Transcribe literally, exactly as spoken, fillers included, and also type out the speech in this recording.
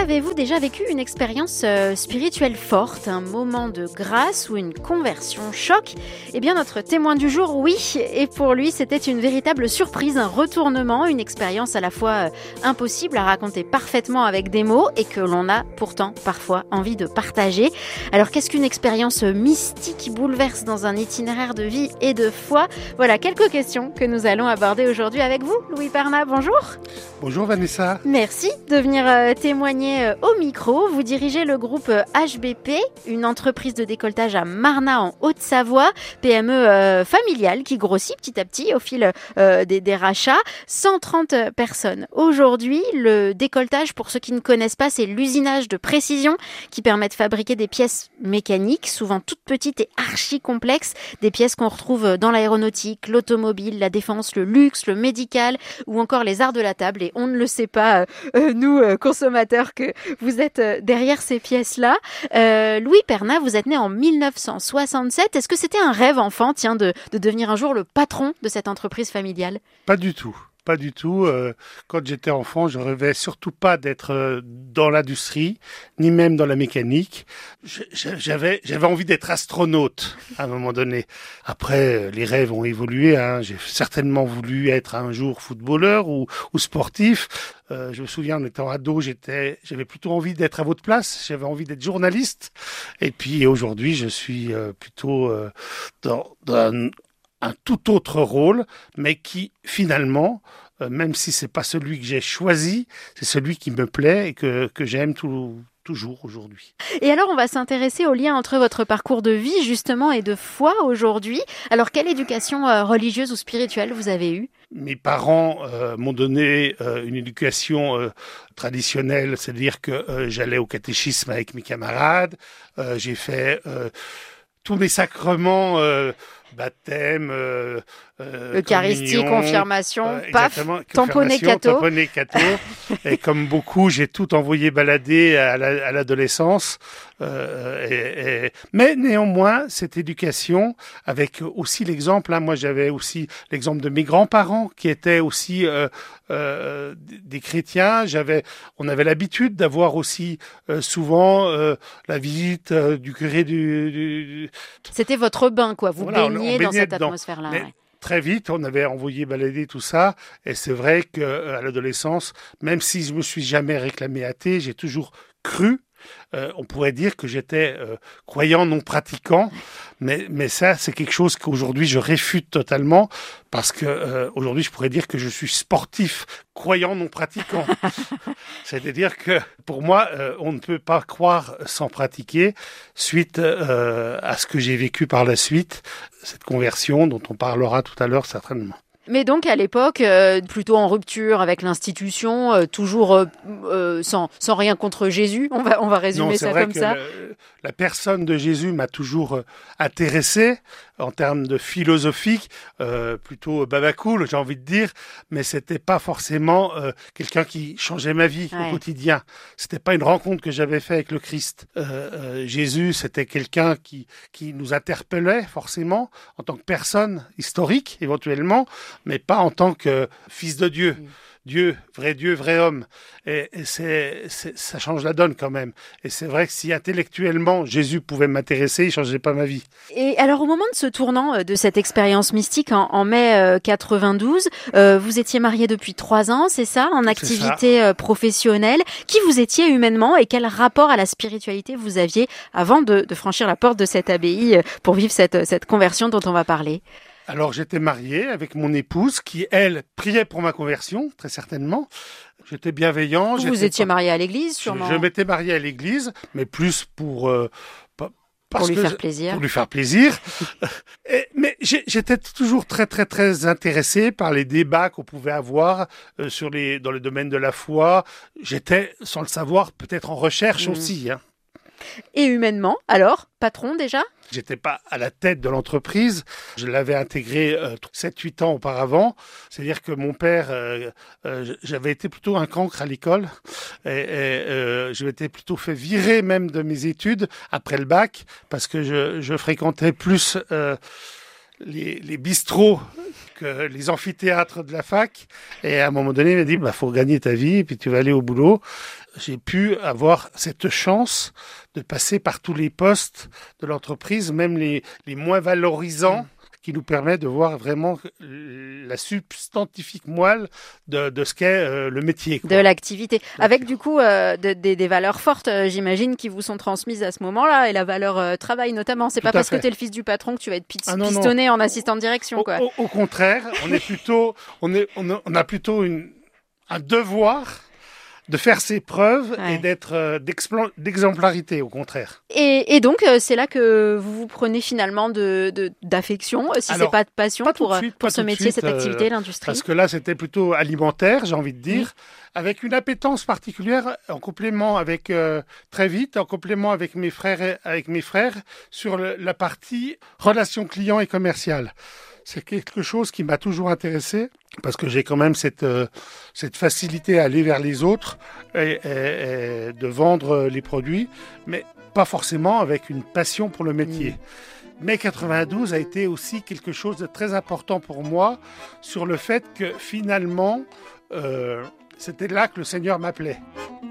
avez-vous déjà vécu une expérience euh, spirituelle forte, un moment de grâce ou une conversion choc ? Eh bien, notre témoin du jour, oui. Et pour lui, c'était une véritable surprise, un retournement, une expérience à la fois euh, impossible à raconter parfaitement avec des mots et que l'on a pourtant parfois envie de partager. Alors, qu'est-ce qu'une expérience mystique qui bouleverse dans un itinéraire de vie et de foi ? Voilà quelques questions que nous allons aborder aujourd'hui avec vous. Louis Perna, bonjour. Bonjour Vanessa. Merci de venir euh, témoigner euh, au micro. Vous dirigez le groupe euh, H B P, une entreprise de décolletage à Marnat en Haute-Savoie, P M E euh, familiale qui grossit petit à petit au fil euh, des, des rachats. cent trente personnes. Aujourd'hui, le décolletage, pour ceux qui ne connaissent pas, c'est l'usinage de précision qui permet de fabriquer des pièces mécaniques, souvent toutes petites et archi complexes, des pièces qu'on retrouve dans l'aéronautique, l'automobile, la défense, le luxe, le médical ou encore les arts de la table. Et on ne le sait pas, euh, nous, euh, consommateurs, que vous êtes euh, derrière ces pièces-là. Euh, Louis Perna, vous êtes né en mille neuf cent soixante-sept. Est-ce que c'était un rêve enfant, tiens, de, de devenir un jour le patron de cette entreprise familiale ? Pas du tout. Pas du tout. Euh, quand j'étais enfant, je rêvais surtout pas d'être euh, dans l'industrie, ni même dans la mécanique. Je, j'avais, j'avais envie d'être astronaute à un moment donné. Après, les rêves ont évolué. Hein. J'ai certainement voulu être un jour footballeur ou, ou sportif. Euh, je me souviens, en étant ado, j'étais, j'avais plutôt envie d'être à votre place. J'avais envie d'être journaliste. Et puis aujourd'hui, je suis euh, plutôt euh, dans, dans un, un tout autre rôle, mais qui finalement, euh, même si c'est pas celui que j'ai choisi, c'est celui qui me plaît et que, que j'aime tout, toujours aujourd'hui. Et alors, on va s'intéresser au lien entre votre parcours de vie, justement, et de foi aujourd'hui. Alors, quelle éducation euh, religieuse ou spirituelle vous avez eue ? Mes parents euh, m'ont donné euh, une éducation euh, traditionnelle, c'est-à-dire que euh, j'allais au catéchisme avec mes camarades, euh, j'ai fait euh, tous mes sacrements, euh, baptême, euh, euh, Eucharistie, communion, confirmation, euh, paf, tamponné catho. Tamponné catho. Et comme beaucoup, j'ai tout envoyé balader à, la, à l'adolescence. Euh, et, et... Mais néanmoins, cette éducation, avec aussi l'exemple, hein, moi j'avais aussi l'exemple de mes grands-parents qui étaient aussi euh, euh, des chrétiens. J'avais, on avait l'habitude d'avoir aussi euh, souvent euh, la visite euh, du curé du, du... C'était votre bain, quoi. Vous voilà, baignez dans cette dedans. atmosphère-là. Mais ouais. Très vite, on avait envoyé balader tout ça. Et c'est vrai qu'à l'adolescence, même si je me suis jamais réclamé athée, j'ai toujours cru. Euh, on pourrait dire que j'étais euh, croyant non pratiquant, mais, mais ça, c'est quelque chose qu'aujourd'hui je réfute totalement, parce que euh, aujourd'hui, je pourrais dire que je suis sportif croyant non pratiquant. C'est-à-dire que pour moi, euh, on ne peut pas croire sans pratiquer, suite euh, à ce que j'ai vécu par la suite, cette conversion dont on parlera tout à l'heure certainement. Mais donc à l'époque, euh, plutôt en rupture avec l'institution, euh, toujours euh, euh, sans, sans rien contre Jésus, on va, on va résumer non, ça vrai comme que ça. Le, la personne de Jésus m'a toujours euh, intéressé en termes de philosophique, euh, plutôt babacool, j'ai envie de dire, mais c'était pas forcément euh, quelqu'un qui changeait ma vie ouais. au quotidien. C'était pas une rencontre que j'avais faite avec le Christ. Euh, euh, Jésus, c'était quelqu'un qui, qui nous interpellait forcément en tant que personne historique, éventuellement, mais pas en tant que fils de Dieu. Mmh. Dieu, vrai Dieu, vrai homme. Et, et c'est, c'est, ça change la donne quand même. Et c'est vrai que si intellectuellement Jésus pouvait m'intéresser, il ne changeait pas ma vie. Et alors au moment de ce tournant, de cette expérience mystique en, en mai euh, quatre-vingt-douze, euh, vous étiez marié depuis trois ans, c'est ça, en activité euh, professionnelle. Qui vous étiez humainement et quel rapport à la spiritualité vous aviez avant de, de franchir la porte de cette abbaye pour vivre cette, cette conversion dont on va parler ? Alors, j'étais marié avec mon épouse qui, elle, priait pour ma conversion, très certainement. J'étais bienveillant. Vous, j'étais vous étiez pas... marié à l'église, sûrement. Je, je m'étais marié à l'église, mais plus pour... Euh, pas, pour lui que faire je, plaisir. Pour lui faire plaisir. Et, mais j'ai, j'étais toujours très, très, très intéressé par les débats qu'on pouvait avoir euh, sur les, dans le domaine de la foi. J'étais, sans le savoir, peut-être en recherche mmh. aussi, hein. Et humainement, alors, patron déjà ? J'étais pas à la tête de l'entreprise. Je l'avais intégré euh, sept huit ans auparavant. C'est-à-dire que mon père, euh, euh, j'avais été plutôt un cancre à l'école. Et, et euh, je m'étais plutôt fait virer même de mes études après le bac parce que je, je fréquentais plus euh, les, les bistrots que les amphithéâtres de la fac. Et à un moment donné, il m'a dit, bah, faut gagner ta vie et puis tu vas aller au boulot. J'ai pu avoir cette chance de passer par tous les postes de l'entreprise, même les, les moins valorisants, mmh. qui nous permet de voir vraiment la substantifique moelle de, de ce qu'est euh, le métier. Quoi. De l'activité. Avec du coup euh, de, de, des valeurs fortes, euh, j'imagine, qui vous sont transmises à ce moment-là, et la valeur euh, travail notamment. C'est Tout pas parce fait. que tu es le fils du patron que tu vas être pis- ah, non, pistonné non. en assistant de direction. Au, quoi. Au, au contraire, on est plutôt, on, est, on, a, on a plutôt une, un devoir de faire ses preuves ouais. et d'être euh, d'exemplarité, au contraire. Et, et donc, euh, c'est là que vous vous prenez finalement de, de, d'affection, si Alors, c'est pas de passion, pas pour, suite, pour ce métier, suite, cette activité, euh, l'industrie. Parce que là, c'était plutôt alimentaire, j'ai envie de dire, oui. avec une appétence particulière, en complément avec, euh, très vite, en complément avec mes frères, avec mes frères sur le, la partie relations clients et commerciales. C'est quelque chose qui m'a toujours intéressé parce que j'ai quand même cette euh, cette facilité à aller vers les autres et, et, et de vendre les produits, mais pas forcément avec une passion pour le métier. Mmh. Mai quatre-vingt-douze a été aussi quelque chose de très important pour moi sur le fait que finalement, euh, c'était là que le Seigneur m'appelait.